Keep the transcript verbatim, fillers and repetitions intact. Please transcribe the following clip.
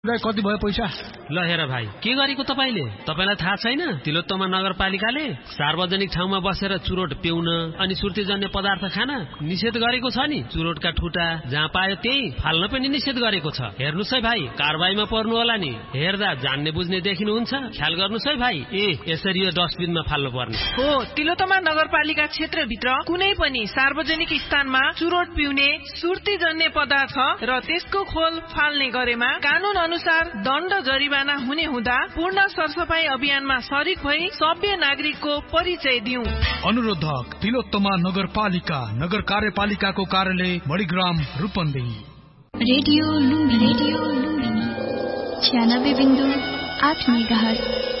कति भयो पैसा? ल हेर भाइ, के गरेको तपाईले? तपाईलाई थाहा छैन? तिलोत्तमा नगरपालिकाले सार्वजनिक ठाउँमा बसेर चुरोट पिउन अनि सुर्तीजन्य पदार्थ खान निषेध गरेको छ नि। चुरोटका ठुटा जहाँ पायो त्यही फाल्न पनि निषेध गरेको छ। हेर्नुस् है भाइ, कारबाहीमा पर्नु होला नि। हेर्दा जान्ने बुझ्ने देखिनुहुन्छ, ख्याल गर्नुस् है भाइ। ए यसरी यो डस्टबिनमा फाल्नु पर्ने हो। तिलोत्तमा नगरपालिका क्षेत्रभित्र कुनै पनि सार्वजनिक स्थानमा चुरोट पिउने, सुर्तीजन्य पदार्थ र त्यसको खोल फाल्ने गरेमा कानून अनुसार दण्ड जरिवाना हुने हुँदा पूर्ण सरसफाई अभियानमा सरिक भई सभ्य नागरिकको परिचय दिउँ। अनुरोधक तिलोत्तमा नगरपालिका, नगर कार्यपालिकाको कार्यालय मणिग्राम रूपन्देही। रेडियो लुम्बिनी, रेडियो लुम्बिनी छ्यानब्बे बिन्दु आठ मेगाहर्ज।